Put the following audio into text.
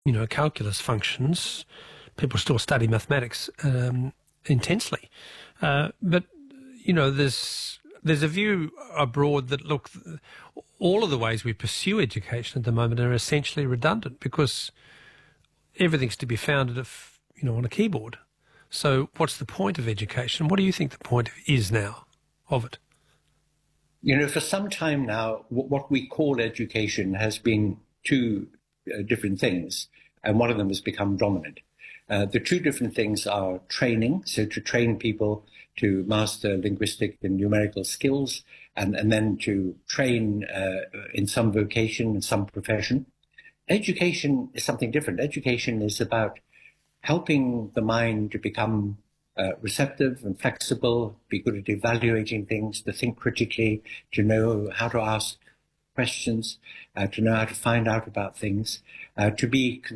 calculus functions. People still study mathematics intensely, but there's a view abroad that look, all of the ways we pursue education at the moment are essentially redundant because everything's to be found on a keyboard. So what's the point of education? What do you think the point is now of it? For some time now, what we call education has been two different things, and one of them has become dominant. The two different things are training, so to train people to master linguistic and numerical skills, and then to train in some vocation, in some profession. Education is something different. Education is about helping the mind to become receptive and flexible, be good at evaluating things, to think critically, to know how to ask questions, to know how to find out about things, to be